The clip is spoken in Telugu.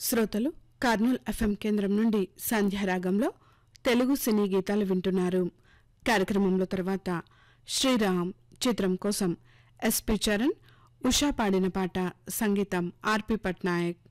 శ్రోతలు కర్నూల్ ఎఫ్ఎం కేంద్రం నుండి సంధ్యారాగంలో తెలుగు సినీ గీతాలు వింటున్నారు. కార్యక్రమంలో తర్వాత శ్రీరామ్ చిత్రం కోసం ఎస్పి చరణ్, ఉషా పాడిన పాట, సంగీతం ఆర్పి పట్నాయక్.